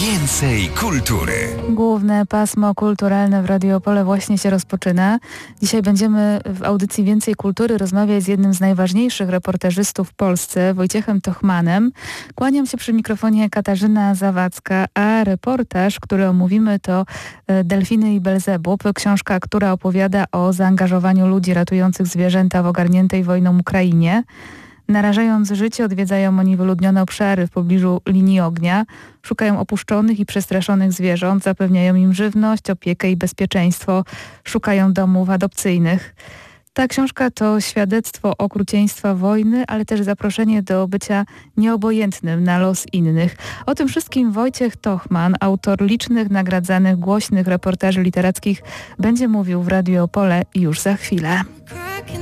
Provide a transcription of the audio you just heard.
Więcej kultury. Główne pasmo kulturalne w Radio Opole właśnie się rozpoczyna. Dzisiaj będziemy w audycji Więcej Kultury rozmawiać z jednym z najważniejszych reportażystów w Polsce, Wojciechem Tochmanem. Kłaniam się przy mikrofonie Katarzyna Zawadzka, a reportaż, który omówimy, to Delfiny i Belzebub, książka, która opowiada o zaangażowaniu ludzi ratujących zwierzęta w ogarniętej wojną Ukrainie. Narażając życie, odwiedzają oni wyludnione obszary w pobliżu linii ognia, szukają opuszczonych i przestraszonych zwierząt, zapewniają im żywność, opiekę i bezpieczeństwo, szukają domów adopcyjnych. Ta książka to świadectwo okrucieństwa wojny, ale też zaproszenie do bycia nieobojętnym na los innych. O tym wszystkim Wojciech Tochman, autor licznych nagradzanych głośnych reportaży literackich, będzie mówił w Radiu Opole już za chwilę.